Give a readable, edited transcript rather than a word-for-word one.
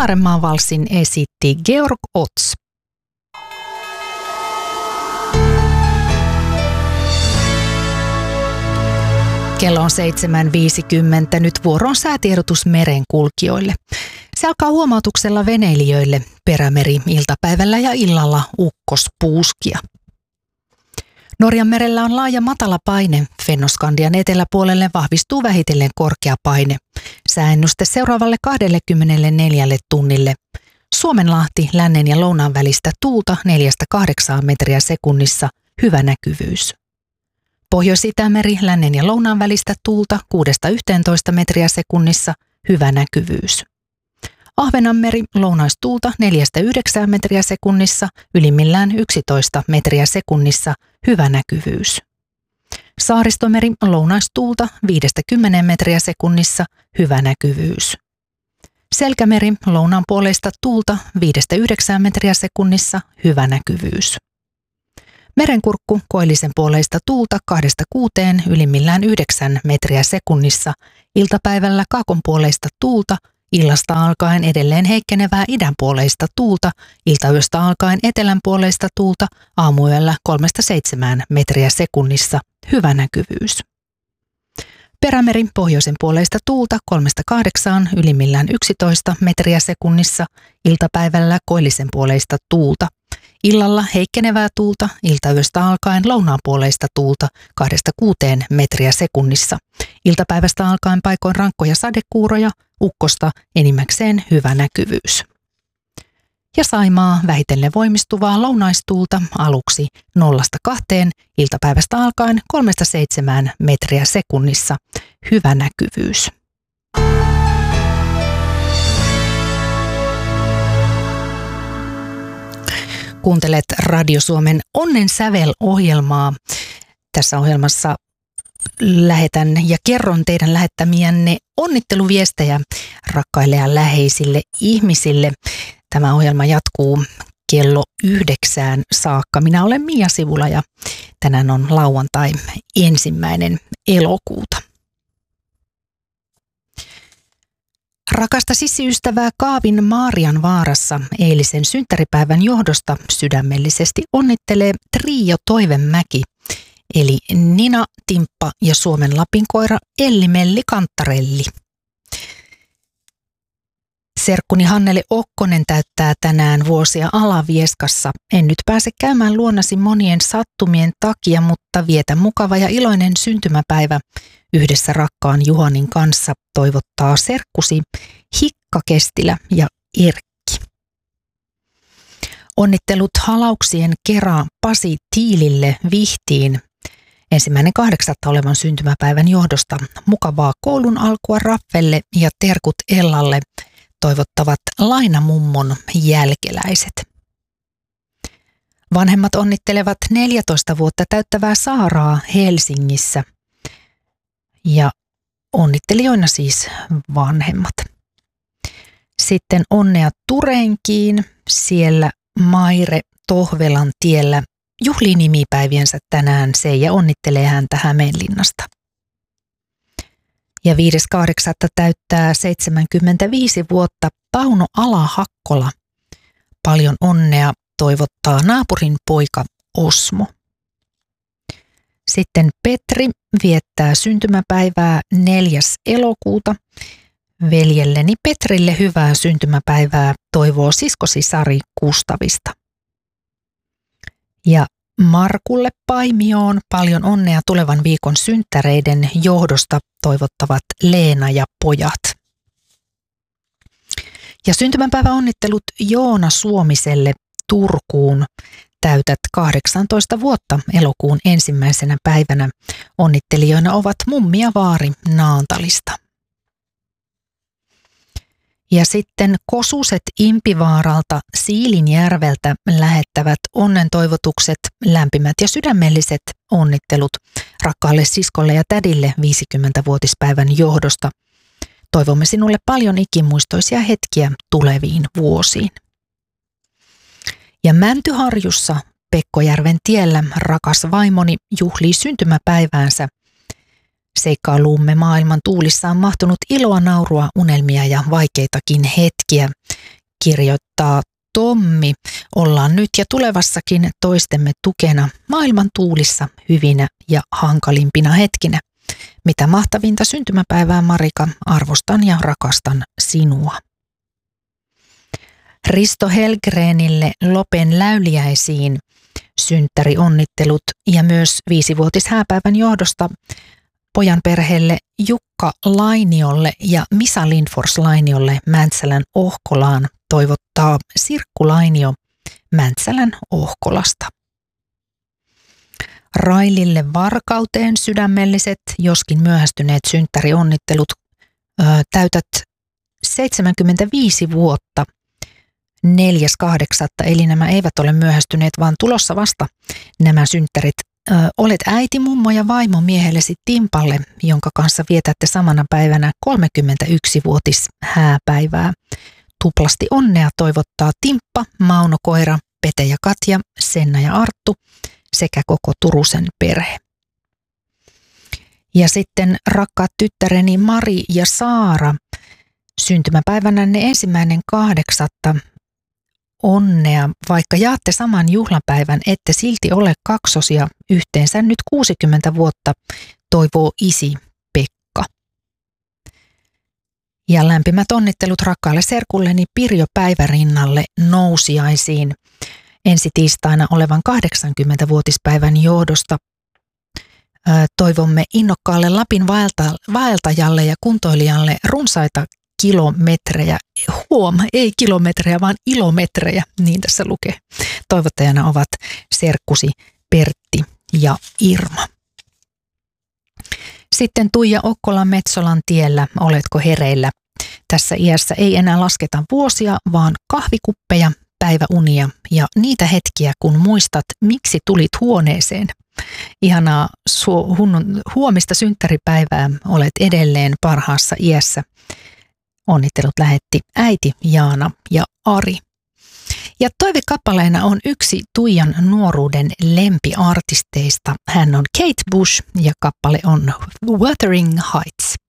Saarenmaan valssin esitti Georg Ots. Kello on 7.50. Nyt vuoro on säätiedotus merenkulkijoille. Se alkaa huomautuksella veneilijöille. Perämeri iltapäivällä ja illalla ukkospuuskia. Norjan merellä on laaja matala paine. Fennoskandian eteläpuolelle vahvistuu vähitellen korkea paine. Sääennuste seuraavalle 24 tunnille. Suomenlahti lännen ja lounaan välistä tuulta 4-8 metriä sekunnissa. Hyvä näkyvyys. Pohjois-Itämeri lännen ja lounaan välistä tuulta 6-11 metriä sekunnissa. Hyvä näkyvyys. Ahvenanmeri lounaistuulta 4-9 metriä sekunnissa, ylimmillään 11 metriä sekunnissa, hyvä näkyvyys. Saaristomeri lounaistuulta 5-10 metriä sekunnissa, hyvä näkyvyys. Selkämeri lounaanpuoleista tuulta 5-9 metriä sekunnissa, hyvä näkyvyys. Merenkurkku koillisen puoleista tuulta 2-6, ylimmillään 9 metriä sekunnissa, iltapäivällä kaakonpuoleista tuulta, illasta alkaen edelleen heikkenevää idänpuoleista tuulta, iltayöstä alkaen etelänpuoleista tuulta, aamuyöllä 3-7 metriä sekunnissa, hyvä näkyvyys. Perämeri pohjoisen puoleista tuulta 3-8, ylimmillään 11 metriä sekunnissa, iltapäivällä koillisen puoleista tuulta. Illalla heikkenevää tuulta, iltayöstä alkaen lounaanpuoleista tuulta 2-6 metriä sekunnissa. Iltapäivästä alkaen paikoin rankkoja sadekuuroja, ukkosta enimmäkseen hyvä näkyvyys. Ja Saimaa vähitellen voimistuvaa lounaistuulta aluksi 0-2, iltapäivästä alkaen 3-7 metriä sekunnissa, hyvä näkyvyys. Kuuntelet Radio Suomen Onnen sävel-ohjelmaa. Tässä ohjelmassa lähetän ja kerron teidän lähettämiänne onnitteluviestejä rakkaille ja läheisille ihmisille. Tämä ohjelma jatkuu kello 9 saakka. Minä olen Mia Sivula ja tänään on lauantai 1. elokuuta. Rakasta sissiystävää Kaavin Maarianvaarassa eilisen synttäripäivän johdosta sydämellisesti onnittelee Trio Toivemäki, eli Nina, Timppa ja Suomen lapinkoira Elli-Melli Kanttarelli. Serkkuni Hannele Okkonen täyttää tänään vuosia Alavieskassa. En nyt pääse käymään luonasi monien sattumien takia, mutta vietä mukava ja iloinen syntymäpäivä yhdessä rakkaan Juhanin kanssa, toivottaa serkkusi Hikka Kestilä ja Erkki. Onnittelut halauksien kera Pasi Tiilille Vihtiin 1.8. olevan syntymäpäivän johdosta. Mukavaa koulun alkua Raffelle ja terkut Ellalle, toivottavat Lainamummon jälkeläiset. Vanhemmat onnittelevat 14 vuotta täyttävää Saaraa Helsingissä. Ja onnittelijoina siis vanhemmat. Sitten onnea Turenkiin, siellä Maire Tohvelan tiellä juhlii nimipäiviensä tänään. Seija onnittelee häntä Hämeenlinnasta. Ja 5.8. täyttää 75 vuotta Tauno Ala-Hakkola. Paljon onnea toivottaa naapurin poika Osmo. Sitten Petri viettää syntymäpäivää 4. elokuuta. Veljelleni Petrille hyvää syntymäpäivää toivoo siskosi Sari Kustavista. Ja Markulle Paimioon paljon onnea tulevan viikon synttäreiden johdosta toivottavat Leena ja pojat. Ja syntymäpäiväonnittelut Joona Suomiselle Turkuun. Täytät 18 vuotta elokuun 1. päivänä. Onnittelijoina ovat mummi ja vaari Naantalista. Ja sitten Kosuset Impivaaralta Siilinjärveltä lähettävät onnen toivotukset, lämpimät ja sydämelliset onnittelut rakkaalle siskolle ja tädille 50-vuotispäivän johdosta. Toivomme sinulle paljon ikimuistoisia hetkiä tuleviin vuosiin. Ja Mäntyharjussa Pekkojärven tiellä rakas vaimoni juhlii syntymäpäiväänsä. Seikkailuumme maailman tuulissa on mahtunut iloa, naurua, unelmia ja vaikeitakin hetkiä. kirjoittaa Tommi. Ollaan nyt ja tulevassakin toistemme tukena maailman tuulissa hyvinä ja hankalimpina hetkinä. Mitä mahtavinta syntymäpäivää, Marika, arvostan ja rakastan sinua. Risto Helgrenille Lopen läyliäisiin synttärionnittelut ja myös 5-vuotishääpäivän johdosta pojan perheelle Jukka Lainiolle ja Misa Lindfors Lainiolle Mäntsälän Ohkolaan toivottaa Sirkku Lainio Mäntsälän Ohkolasta. Railille Varkauteen sydämelliset, joskin myöhästyneet synttärionnittelut. Täytät 75 vuotta 4.8. Eli nämä eivät ole myöhästyneet, vaan tulossa vasta nämä synttärit. Olet äiti, mummo ja vaimo miehellesi Timpalle, jonka kanssa vietätte samana päivänä 31-vuotishääpäivää. Tuplasti onnea toivottaa Timppa, Mauno Koira, Pete ja Katja, Senna ja Arttu sekä koko Turusen perhe. Ja sitten rakkaat tyttäreni Mari ja Saara, syntymäpäivänänne 1.8. Onnea, vaikka jaatte saman juhlapäivän, ette silti ole kaksosia, yhteensä nyt 60 vuotta, toivoo isi Pekka. Ja lämpimät onnittelut rakkaalle serkulleni Pirjo Päivärinnalle nousiaisiin ensi tiistaina olevan 80-vuotispäivän johdosta. Toivomme innokkaalle Lapin vaeltajalle ja kuntoilijalle runsaita kilometrejä, ei kilometrejä, vaan ilometrejä, niin tässä lukee. Toivottajana ovat serkkusi Pertti ja Irma. Sitten Tuija Okkola Metsolan tiellä, oletko hereillä? Tässä iässä ei enää lasketa vuosia, vaan kahvikuppeja, päiväunia ja niitä hetkiä, kun muistat, miksi tulit huoneeseen. Ihanaa huomista synttäripäivää, olet edelleen parhaassa iässä. Onnittelut lähetti äiti Jaana ja Ari. Ja toivekappaleena on yksi Tuijan nuoruuden lempiartisteista. Hän on Kate Bush ja kappale on Wuthering Heights.